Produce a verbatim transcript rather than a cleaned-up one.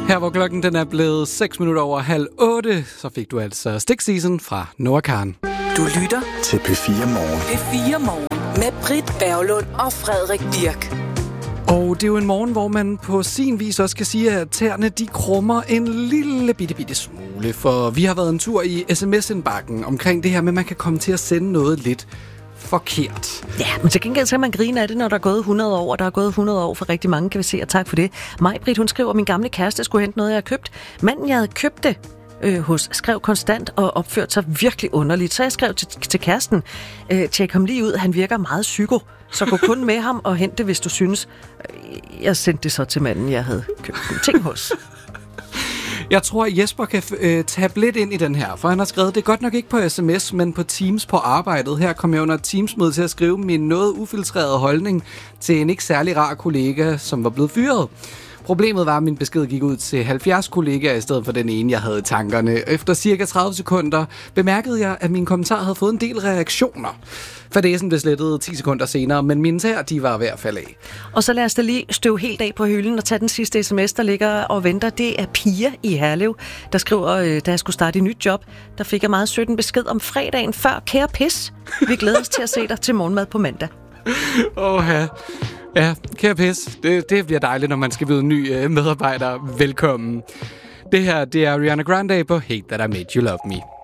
Her hvor klokken den er blevet seks minutter over halv otte, så fik du altså Stick Season fra Noah Kahan. Du lytter til P fire Morgen. P fire Morgen med Britt Berglund og Frederik Birk. Og det er jo en morgen, hvor man på sin vis også kan sige, at tæerne de krummer en lille bitte, bitte smule. For vi har været en tur i sms-indbakken omkring det her med, at man kan komme til at sende noget lidt forkert. Ja, men til gengæld så kan man grine af det, når der er gået hundrede år, og der er gået hundrede år for rigtig mange, kan vi se, og tak for det. Maj-Britt, hun skriver, at min gamle kæreste skulle hente noget, jeg havde købt. Manden, jeg havde købt det øh, hos, skrev konstant og opførte sig virkelig underligt. Så jeg skrev til, til kæresten, øh, tjek ham lige ud, han virker meget psyko, så gå kun med ham og hente det, hvis du synes. Jeg sendte det så til manden, jeg havde købt en ting hos. Jeg tror, at Jesper kan øh, tabe lidt ind i den her, for han har skrevet, det er godt nok ikke på sms, men på Teams på arbejdet. Her kom jeg under et Teams-møde til at skrive min noget ufiltrerede holdning til en ikke særlig rar kollega, som var blevet fyret. Problemet var, at min besked gik ud til halvfjerds kollegaer i stedet for den ene, jeg havde i tankerne. Efter cirka tredive sekunder bemærkede jeg, at min kommentar havde fået en del reaktioner. Fadesen blev slettet ti sekunder senere, men mine tæer, de var ved at falde af. Og så lad os da lige støve helt af på hylden og tage den sidste sms, der ligger og venter. Det er Pia i Herlev, der skriver, da jeg skulle starte et nyt job, der fik jeg meget sødt en besked om fredagen før. Kære pis, vi glæder os til at se dig til morgenmad på mandag. Åh ja. Ja, kære pis. Det, det bliver dejligt, når man skal byde en ny øh, medarbejder velkommen. Det her, det er Ariana Grande på Hate That I Made You Love Me.